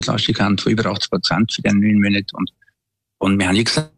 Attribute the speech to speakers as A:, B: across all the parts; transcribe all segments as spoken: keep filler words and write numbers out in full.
A: Arbeitsleistung haben von über achtzig Prozent für diese neun Monate. Und, und wir haben wie gesagt,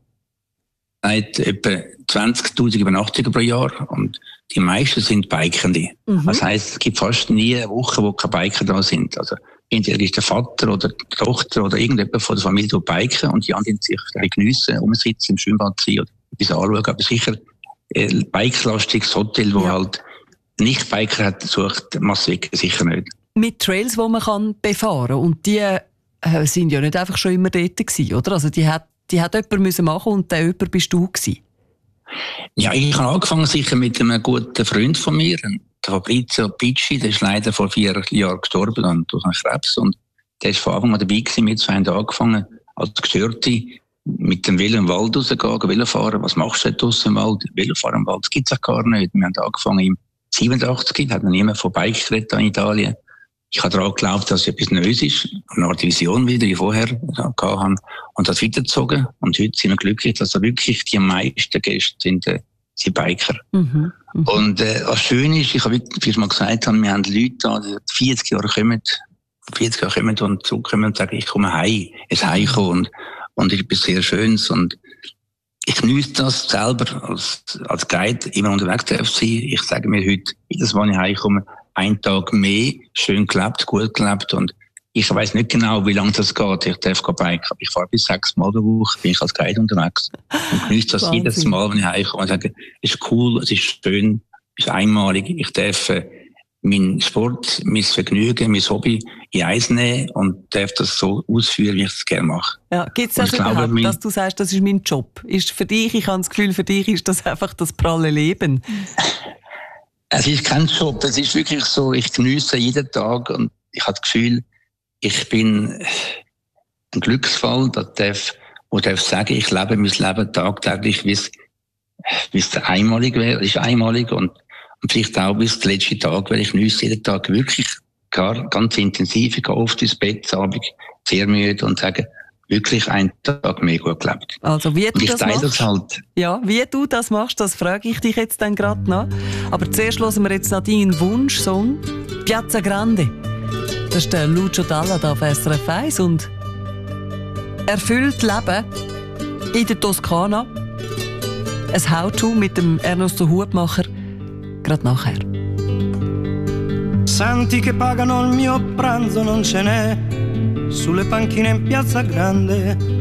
A: etwa zwanzigtausend Übernachtungen pro Jahr. Und die meisten sind Bikende. Mhm. Das heisst, es gibt fast nie eine Woche, wo keine Biker da sind. Also, entweder ist der Vater oder die Tochter oder irgendjemand von der Familie, die biken und die anderen sich ein geniessen, rumsitzen, im Schwimmbad sein oder etwas anschauen. Aber sicher, ein bikelastiges Hotel, das ja. halt nicht Biker hat, sucht Massweg sicher nicht.
B: Mit Trails, die man kann befahren kann. Und die äh, sind ja nicht einfach schon immer dort gewesen, oder? Also die hat, die hat jemand müssen machen und der jemand bist du gewesen.
A: Ja, ich habe angefangen sicher mit einem guten Freund von mir, der Fabrizio Picci, der ist leider vor vier Jahren gestorben durch einen Krebs. Und der ist von Anfang an dabei gewesen. Wir zwei haben angefangen, als Gestörte, mit dem Velo im Wald rausgehen, Velo fahren. Was machst du denn draussen im Wald? Velo fahren im Wald, das gibt es auch gar nicht. Wir haben angefangen im siebenundachtzig, hat noch niemand von Bike geredet in Italien. Ich habe daran geglaubt, dass es etwas Neues ist. Eine Art Vision wieder, wie vorher hatten. Und das weitergezogen. Und heute sind wir glücklich, dass da wirklich die meisten Gäste sind, äh, sind Biker. Mhm, mh. Und äh, was schön ist, ich habe, wie ich mal gesagt habe, wir haben Leute da, die vierzig Jahre kommen, vierzig Jahre kommen und zurückkommen und sagen, ich komme heim, es heimkommen. Und, und es ist etwas sehr Schönes. Und ich genieße das selber als, als Guide, immer unterwegs zu sein. Ich sage mir heute, jedes Mal, wenn ich heimkomme, einen Tag mehr, schön gelebt, gut gelebt. Und ich weiss nicht genau, wie lange das geht. Ich darf biken, aber ich fahre bis sechs Mal pro Woche, bin ich als Guide unterwegs. Und genieße das Wahnsinn. Jedes Mal, wenn ich heimkomme und sage, es ist cool, es ist schön, es ist einmalig. Ich darf äh, meinen Sport, mein Vergnügen, mein Hobby in eins nehmen und darf das so ausführen, wie ich es gerne mache.
B: Ja, gibt es das überhaupt, glaube, dass du sagst, das ist mein Job? Ist für dich, ich habe das Gefühl, für dich ist das einfach das pralle Leben?
A: Es ist kein Job, es ist wirklich so, ich genieße jeden Tag und ich habe das Gefühl, ich bin ein Glücksfall, das darf, wo darf sagen, ich lebe mein Leben tagtäglich, wie es, wie es einmalig wäre, es ist einmalig und, und vielleicht auch bis zum letzten Tag, weil ich genieße jeden Tag wirklich gar, ganz intensiv, ich gehe oft ins Bett, abends sehr müde und sage, wirklich einen Tag mehr gut gelebt.
B: Also wie du
A: und ich
B: das
A: teile
B: machst,
A: das halt.
B: Ja, wie du das machst, das frage ich dich jetzt dann gerade noch. Aber zuerst hören wir jetzt noch deinen Wunschsong «Piazza Grande». Das ist der Lucio Dalla da auf S R F eins und erfüllt Leben in der Toskana. Ein How-To mit dem Ernesto Hutmacher, gerade nachher.
C: Santi che pagano il mio pranzo non ce n'è sulle panchine in Piazza Grande